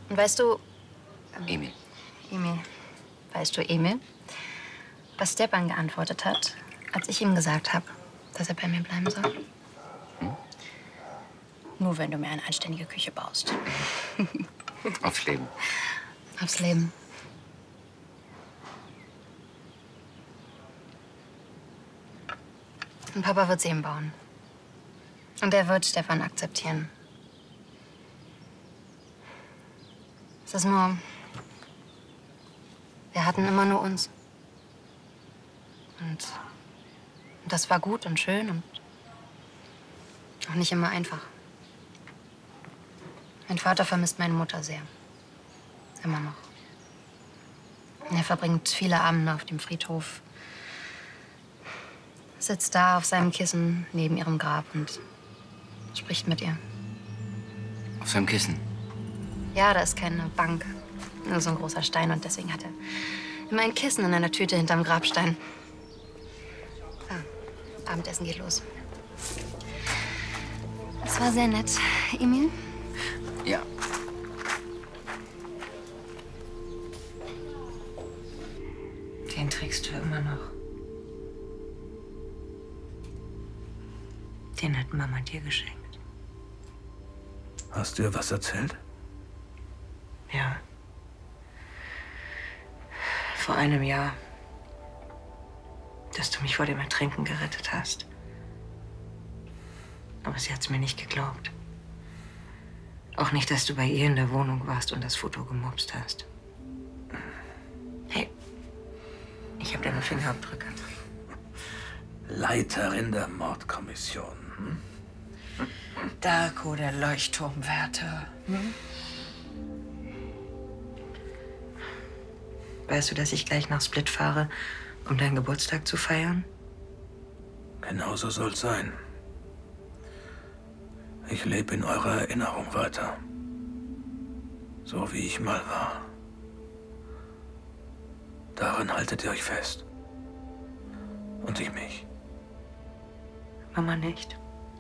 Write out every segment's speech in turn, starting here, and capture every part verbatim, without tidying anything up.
Und weißt du... Ähm, Emil. Emil. Weißt du, Emil, was Stepan geantwortet hat, als ich ihm gesagt habe, dass er bei mir bleiben soll? Hm? Nur wenn du mir eine anständige Küche baust. Aufs Leben. Aufs Leben. Und Papa wird sie ihm bauen. Und er wird Stepan akzeptieren. Es ist nur... Wir hatten immer nur uns. Und das war gut und schön und auch nicht immer einfach. Mein Vater vermisst meine Mutter sehr. Immer noch. Und er verbringt viele Abende auf dem Friedhof. Sitzt da auf seinem Kissen neben ihrem Grab und spricht mit ihr. Auf seinem Kissen? Ja, da ist keine Bank. Nur so ein großer Stein. Und deswegen hat er immer ein Kissen in einer Tüte hinterm Grabstein. Ah, Abendessen geht los. Das war sehr nett. Emil? Ja. Den trägst du immer noch. Den hat Mama dir geschenkt. Hast du ihr was erzählt? Ja. Vor einem Jahr, dass du mich vor dem Ertrinken gerettet hast. Aber sie hat's mir nicht geglaubt. Auch nicht, dass du bei ihr in der Wohnung warst und das Foto gemobst hast. Hey, ich habe deine Fingerabdrücke. Leiterin der Mordkommission. Hm? Darko, der Leuchtturmwärter. Hm? Weißt du, dass ich gleich nach Split fahre, um deinen Geburtstag zu feiern? Genauso soll's sein. Ich lebe in eurer Erinnerung weiter. So wie ich mal war. Daran haltet ihr euch fest. Und ich mich. Mama nicht.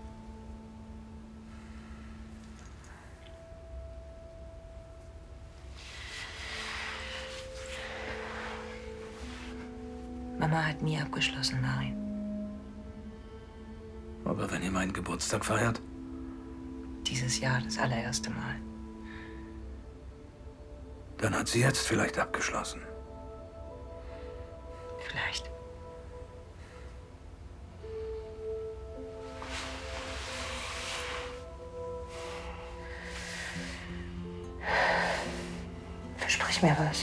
Mama hat nie abgeschlossen, Mari. Aber wenn ihr meinen Geburtstag feiert? Dieses Jahr das allererste Mal. Dann hat sie jetzt vielleicht abgeschlossen. Vielleicht. Versprich mir was.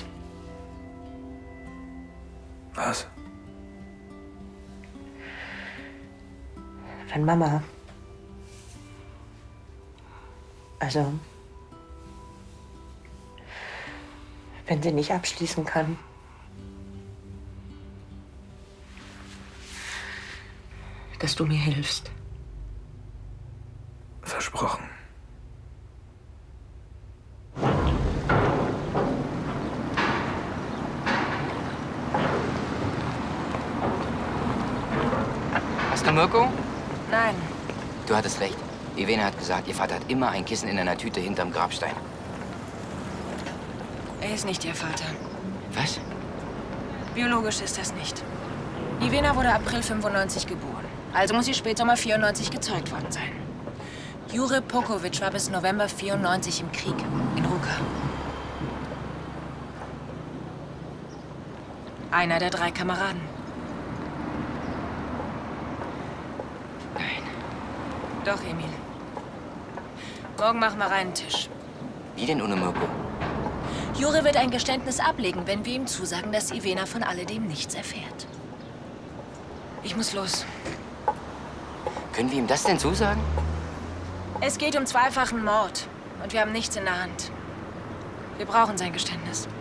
Was? Wenn Mama... Also... Wenn sie nicht abschließen kann... dass du mir hilfst. Versprochen. Hast du Mirko? Nein. Du hattest recht. Ivena hat gesagt, ihr Vater hat immer ein Kissen in einer Tüte hinterm Grabstein. Er ist nicht ihr Vater. Was? Biologisch ist das nicht. Ivena wurde April fünfundneunzig geboren. Also muss sie Spätsommer vierundneunzig gezeugt worden sein. Jure Pokovic war bis November vierundneunzig im Krieg in Ruka. Einer der drei Kameraden. Nein. Doch, Emil. Morgen machen wir reinen Tisch. Wie denn ohne Mirko? Jure wird ein Geständnis ablegen, wenn wir ihm zusagen, dass Ivena von alledem nichts erfährt. Ich muss los. Können wir ihm das denn zusagen? Es geht um zweifachen Mord. Und wir haben nichts in der Hand. Wir brauchen sein Geständnis.